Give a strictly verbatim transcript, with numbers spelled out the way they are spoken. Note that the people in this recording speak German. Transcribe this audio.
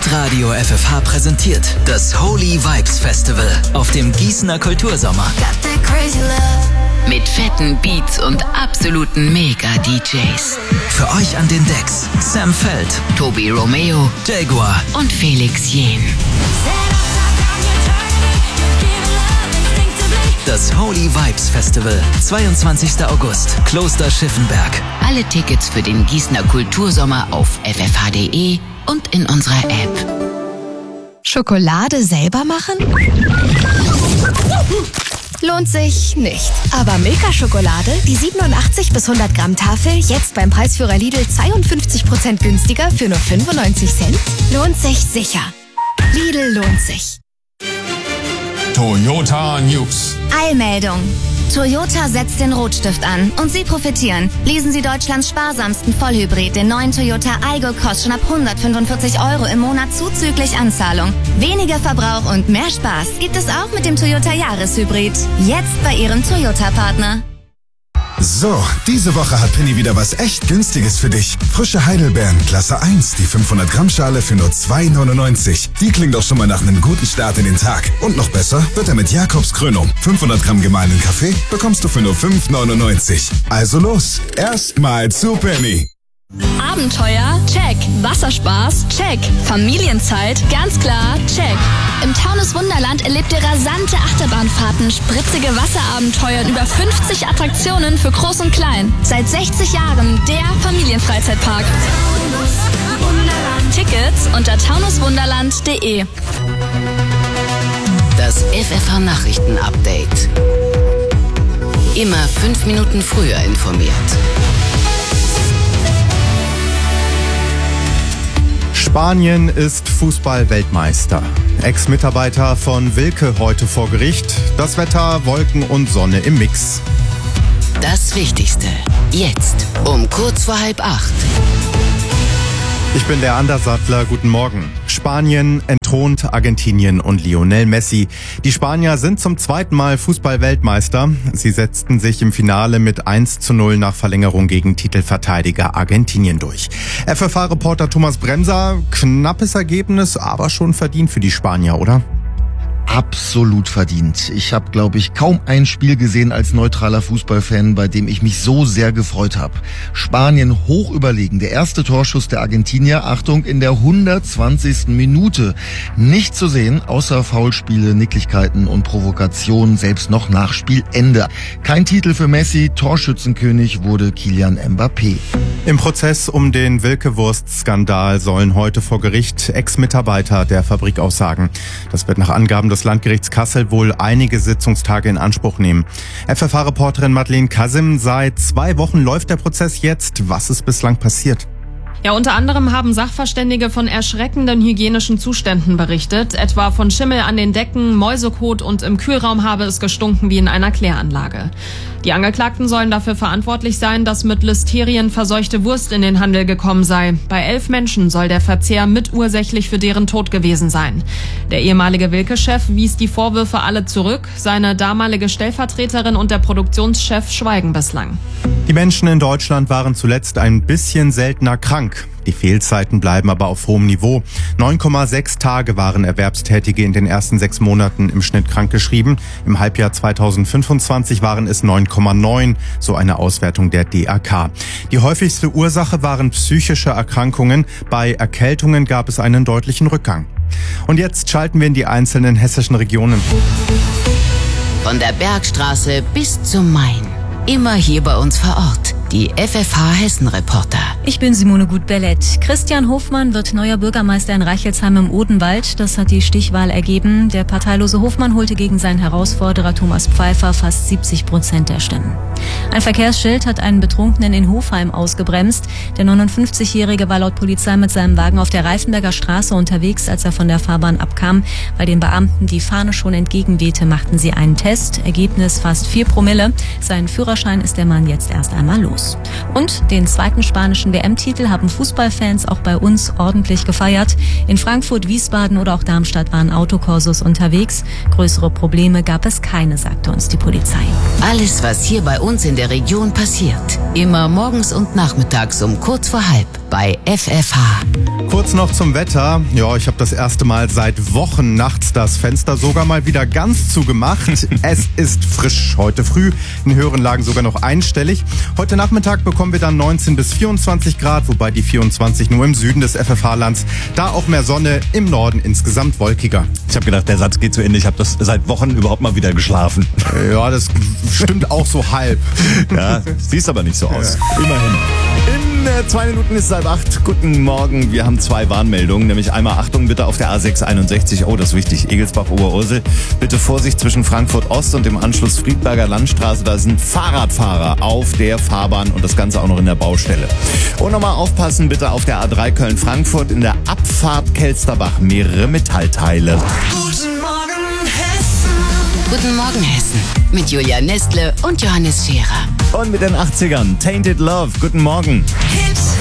Hitradio F F H präsentiert das Holy Vibes Festival auf dem Gießener Kultursommer. Mit fetten Beats und absoluten Mega-D Js. Für euch an den Decks Sam Feld, Tobi Romeo, Jaguar und Felix Jähn. Das Holy Vibes Festival, zweiundzwanzigster August, Kloster Schiffenberg. Alle Tickets für den Gießener Kultursommer auf f f h punkt d e und in unserer App. Schokolade selber machen? Lohnt sich nicht. Aber Milka-Schokolade, die siebenundachtzig bis hundert Gramm Tafel, jetzt beim Preisführer Lidl zweiundfünfzig Prozent günstiger für nur fünfundneunzig Cent? Lohnt sich sicher. Lidl lohnt sich. Toyota News. Eilmeldung. Toyota setzt den Rotstift an und Sie profitieren. Lesen Sie Deutschlands sparsamsten Vollhybrid, den neuen Toyota Aygo, kostet schon ab hundertfünfundvierzig Euro im Monat zuzüglich Anzahlung. Weniger Verbrauch und mehr Spaß gibt es auch mit dem Toyota Jahreshybrid. Jetzt bei Ihrem Toyota-Partner. So, diese Woche hat Penny wieder was echt Günstiges für dich. Frische Heidelbeeren, Klasse eins, die fünfhundert Gramm Schale für nur zwei neunundneunzig. Die klingt doch schon mal nach einem guten Start in den Tag. Und noch besser wird er mit Jakobs Krönung. fünfhundert Gramm gemahlenen Kaffee bekommst du für nur fünf neunundneunzig. Also los, erstmal zu Penny. Abenteuer? Check. Wasserspaß? Check. Familienzeit? Ganz klar, check. Im Taunus Wunderland erlebt ihr rasante Achterbahnfahrten, spritzige Wasserabenteuer und über fünfzig Attraktionen für Groß und Klein. Seit sechzig Jahren der Familienfreizeitpark. Tickets unter taunuswunderland punkt d e. Das F F H Nachrichten-Update. Immer fünf Minuten früher informiert. Spanien ist Fußball-Weltmeister. Ex-Mitarbeiter von Wilke heute vor Gericht. Das Wetter, Wolken und Sonne im Mix. Das Wichtigste. Jetzt um kurz vor halb acht. Ich bin der Andersattler, guten Morgen. Spanien entthront Argentinien und Lionel Messi. Die Spanier sind zum zweiten Mal Fußball-Weltmeister. Sie setzten sich im Finale mit eins zu null nach Verlängerung gegen Titelverteidiger Argentinien durch. F F H-Reporter Thomas Bremser, knappes Ergebnis, aber schon verdient für die Spanier, oder? Absolut verdient. Ich habe, glaube ich, kaum ein Spiel gesehen als neutraler Fußballfan, bei dem ich mich so sehr gefreut habe. Spanien hoch überlegen. Der erste Torschuss der Argentinier, Achtung, in der hundertzwanzigsten Minute. Nicht zu sehen, außer Foulspiele, Nicklichkeiten und Provokationen, selbst noch nach Spielende. Kein Titel für Messi, Torschützenkönig wurde Kylian Mbappé. Im Prozess um den Wilke-Wurst-Skandal sollen heute vor Gericht Ex-Mitarbeiter der Fabrik aussagen. Das wird nach Angaben des Landgerichts Kassel wohl einige Sitzungstage in Anspruch nehmen. F F H-Reporterin Madeleine Kasim, seit zwei Wochen läuft der Prozess jetzt. Was ist bislang passiert? Ja, unter anderem haben Sachverständige von erschreckenden hygienischen Zuständen berichtet, etwa von Schimmel an den Decken, Mäusekot und im Kühlraum habe es gestunken wie in einer Kläranlage. Die Angeklagten sollen dafür verantwortlich sein, dass mit Listerien verseuchte Wurst in den Handel gekommen sei. Bei elf Menschen soll der Verzehr mitursächlich für deren Tod gewesen sein. Der ehemalige Wilke-Chef wies die Vorwürfe alle zurück. Seine damalige Stellvertreterin und der Produktionschef schweigen bislang. Die Menschen in Deutschland waren zuletzt ein bisschen seltener krank. Die Fehlzeiten bleiben aber auf hohem Niveau. neun Komma sechs Tage waren Erwerbstätige in den ersten sechs Monaten im Schnitt krankgeschrieben. Im Halbjahr zweitausendfünfundzwanzig waren es neun Komma neun, so eine Auswertung der D A K. Die häufigste Ursache waren psychische Erkrankungen. Bei Erkältungen gab es einen deutlichen Rückgang. Und jetzt schalten wir in die einzelnen hessischen Regionen. Von der Bergstraße bis zum Main. Immer hier bei uns vor Ort. Die F F H Hessen-Reporter. Ich bin Simone Gut-Bellett. Christian Hofmann wird neuer Bürgermeister in Reichelsheim im Odenwald. Das hat die Stichwahl ergeben. Der parteilose Hofmann holte gegen seinen Herausforderer Thomas Pfeiffer fast siebzig Prozent der Stimmen. Ein Verkehrsschild hat einen Betrunkenen in Hofheim ausgebremst. Der neunundfünfzigjährige war laut Polizei mit seinem Wagen auf der Reifenberger Straße unterwegs, als er von der Fahrbahn abkam. Weil den Beamten die Fahne schon entgegenwehte, machten sie einen Test. Ergebnis fast vier Promille. Seinen Führerschein ist der Mann jetzt erst einmal los. los. Und den zweiten spanischen W M-Titel haben Fußballfans auch bei uns ordentlich gefeiert. In Frankfurt, Wiesbaden oder auch Darmstadt waren Autokorsos unterwegs. Größere Probleme gab es keine, sagte uns die Polizei. Alles, was hier bei uns in der Region passiert. Immer morgens und nachmittags um kurz vor halb bei F F H. Kurz noch zum Wetter. Ja, ich habe das erste Mal seit Wochen nachts das Fenster sogar mal wieder ganz zugemacht. Es ist frisch heute früh, in höheren Lagen sogar noch einstellig. Heute Nachmittag bekommen wir dann neunzehn bis vierundzwanzig Grad, wobei die vierundzwanzig nur im Süden des F F H-Lands. Da auch mehr Sonne, im Norden insgesamt wolkiger. Ich habe gedacht, der Satz geht zu Ende. Ich habe das seit Wochen überhaupt mal wieder geschlafen. Ja, das stimmt auch so halb. Ja, siehst aber nicht so aus. Ja. Immerhin. In äh, zwei Minuten ist es halb acht. Guten Morgen. Wir haben zwei Warnmeldungen. Nämlich einmal Achtung bitte auf der A sechs einundsechzig. Oh, das ist wichtig. Egelsbach-Oberursel. Bitte Vorsicht zwischen Frankfurt Ost und dem Anschluss Friedberger Landstraße. Da sind Fahrradfahrer auf der Fahrbahn und das Ganze auch noch in der Baustelle. Und nochmal aufpassen bitte auf der A drei Köln-Frankfurt in der Abfahrt Kelsterbach. Mehrere Metallteile. Guten Morgen Hessen. Guten Morgen Hessen. Mit Julia Nestle und Johannes Scherer. Und mit den achtzigern. Tainted Love. Guten Morgen. Hits.